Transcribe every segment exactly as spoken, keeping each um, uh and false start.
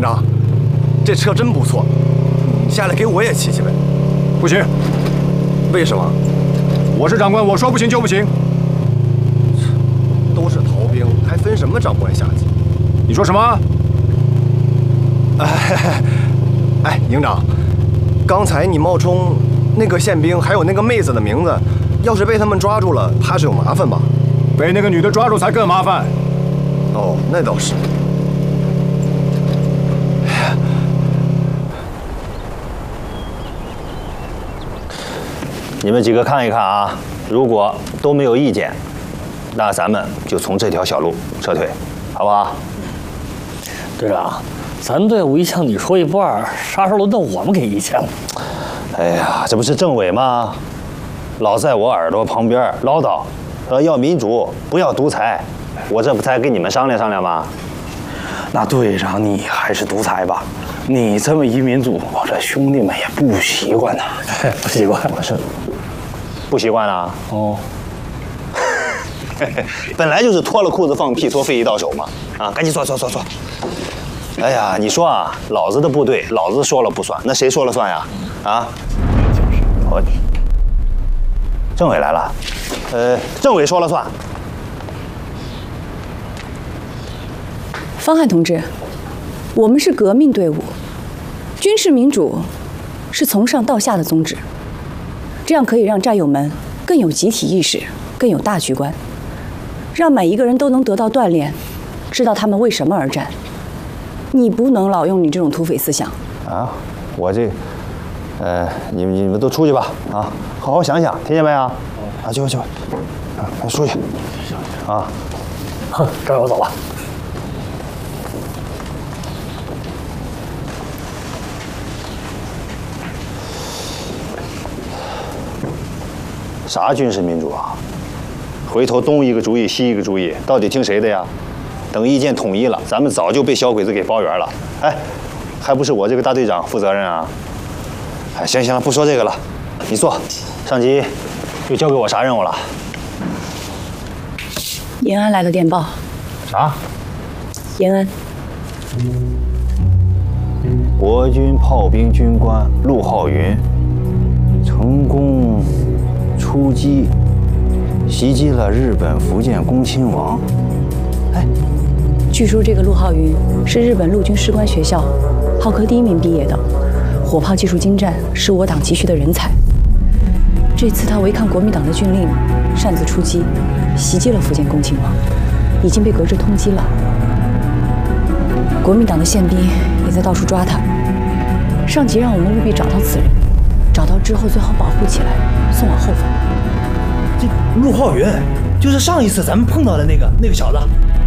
营长，这车真不错，下来给我也骑骑呗。 不行。 为什么？ 我是长官，我说不行就不行。 都是逃兵，还分什么长官下级？ 你说什么？ 哎，哎，营长，刚才你冒充那个宪兵，还有那个妹子的名字，要是被他们抓住了，怕是有麻烦吧？ 被那个女的抓住才更麻烦。 哦，那倒是。 你们几个看一看啊，如果都没有意见，那咱们就从这条小路撤退，好不好？ 队长，咱队伍一向你说一不二，啥时候轮到我们给意见了？ 哎呀，这不是政委吗？老在我耳朵旁边唠叨，说要民主，不要独裁。我这不才跟你们商量商量吗？ 那队长，你还是独裁吧。你这么一民主，我这兄弟们也不习惯呐。 不习惯， 我是不习惯啊。 哦， 本来就是脱了裤子放屁，脱非一到手嘛。啊，赶紧坐坐坐坐。哎呀，你说啊，老子的部队，老子说了不算，那谁说了算呀？啊？我政委来了，呃，政委说了算。 方汉同志，我们是革命队伍，军事民主是从上到下的宗旨，这样可以让战友们更有集体意识，更有大局观，让每一个人都能得到锻炼，知道他们为什么而战。你不能老用你这种土匪思想啊！我这，呃，你们你们都出去吧，啊，好好想想，听见没有？啊，去吧去吧，啊，出去，啊， 哼，这我走了。 啥军事民主啊？回头东一个主意西一个主意，到底听谁的呀？等意见统一了，咱们早就被小鬼子给包圆了。哎，还不是我这个大队长负责任啊！哎，行行了，不说这个了，你坐。上级又交给我啥任务了？ 延安来的电报。 啥？ 延安。 国军炮兵军官陆浩云成功出击，袭击了日本福建恭亲王。哎， 据说这个陆浩云是日本陆军士官学校炮科第一名毕业的，火炮技术精湛，是我党急需的人才。这次他违抗国民党的军令，擅自出击，袭击了福建恭亲王，已经被革职通缉了。国民党的宪兵也在到处抓他，上级让我们务必找到此人，找到之后最好保护起来，送往后方。 这陆浩云就是上一次咱们碰到的那个那个小子。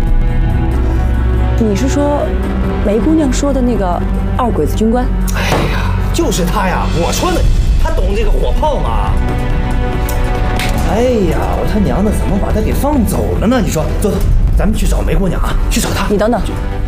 你是说梅姑娘说的那个二鬼子军官？ 哎呀，就是他呀！我说的，他懂这个火炮吗？哎呀，我他娘的怎么把他给放走了呢？你说，走走，咱们去找梅姑娘啊，去找她。 你等等，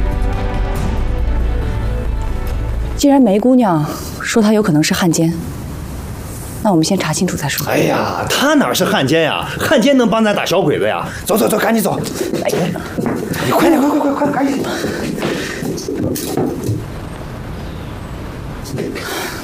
既然梅姑娘说她有可能是汉奸，那我们先查清楚再说。 哎呀，他哪是汉奸呀？汉奸能帮咱打小鬼子呀？走走走，赶紧走！哎呀，你快点，快快快快，赶紧！